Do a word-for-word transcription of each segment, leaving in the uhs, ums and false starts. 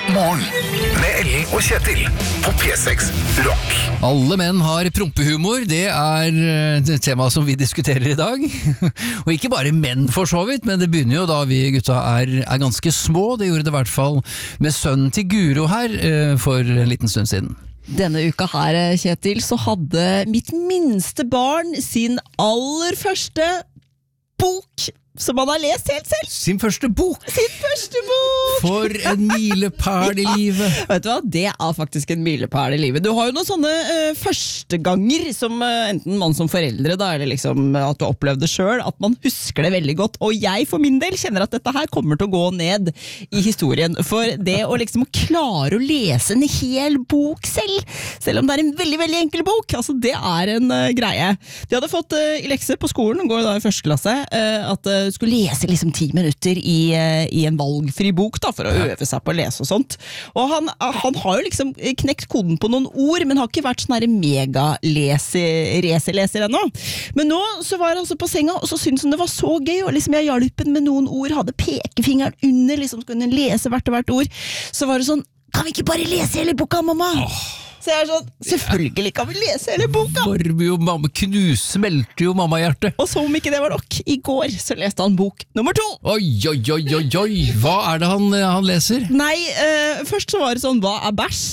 Morgen med Ellen og Kjetil på P seks Rock. Alle menn har prompehumor, det er et tema som vi diskuterer i dag. Og ikke bare menn for så vidt, men det begynner jo da vi gutta er, er ganske små. Det gjorde det i hvert fall med sønnen til Guro her for en liten stund siden. Denne uka her, Kjetil, så hadde mitt minste barn sin aller første bok som han har lest helt selv. Sin første bok! Sin første bok! For en milepæl i livet. Vet du hva? Det er faktisk en milepæl i livet. Du har jo noen sånne uh, førsteganger som uh, enten man som foreldre da, eller liksom at du har opplevd det selv, at man husker det veldig godt. Og jeg for min del kjenner at dette her kommer til å gå ned i historien. For det å liksom klare å lese en hel bok selv, selv om det er en veldig, veldig enkel bok, altså det er en uh, greie. De hadde fått uh, i lekse på skolen, går da i første klasse, uh, at uh, skulle lese liksom ti minutter i, i en valgfri bok da, for å øve seg på å lese og sånt. Og han, han har jo liksom knekt koden på noen ord, men har ikke vært sånn her mega-racerleser ennå. Men nå så var han altså på senga, og så syntes han det var så gøy, og liksom jeg hjalp med noen ord, hadde pekefingeren under, liksom skulle han lese hvert og hvert ord. Så var det sånn, kan vi ikke bare lese hele boka, mamma? Åh. Så jeg er sånn, selvfølgelig kan vi lese hele boka. Varme jo mamma, knus, smelter jo mamma-hjertet. Og så om ikke det var nok, i går så leste han bok nummer to. Oi, oi, oi, oi, oi. Hva er det han, han leser? Nei, uh, først så var det sånn, hva er bæsj?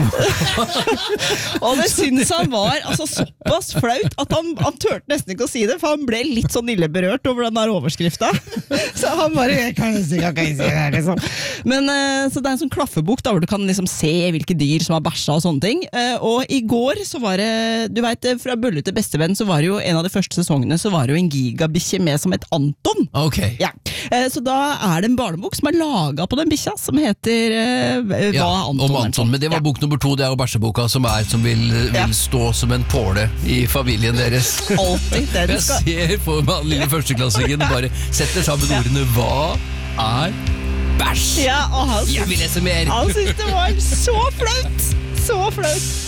Og det synes han var altså, såpass flaut at han, han tørte nesten ikke å si det, for han ble litt sånn ille berørt over den der overskriften. Så han bare, jeg kan ikke si, jeg kan ikke si det, liksom. Men uh, så det er en sånn klaffebok da, hvor du kan liksom se hvilke dyr som har bæsja og sånne ting. Uh, og i går så var det, du vet, fra Bølle til Bestevenn så var det jo en av de første sesongene, så var det jo en gigabikkje med som et Anton. Ok. Ja. Uh, så da er det en barnebok som er laget på den bikkja, som heter uh, Hva ja, Anton? Om Anton, men det var ja. Bok nummer to, det er jo bæsjeboka som er, som vil, vil ja. Stå som en påle i familien deres. Alltid det du skal. Jeg ser på meg lille førsteklassingen, bare setter sammen ja. Ordene, hva er bæsj? Ja, og han jeg vil lese mer. Han synes det var så flaut. Så flaut.